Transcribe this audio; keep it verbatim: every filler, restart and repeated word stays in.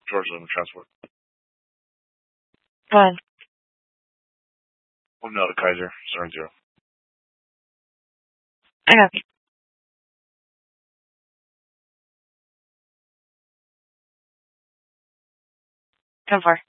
George Limit Transport. Go ahead. One Delta Kaiser, seven zero. I got you. ten four.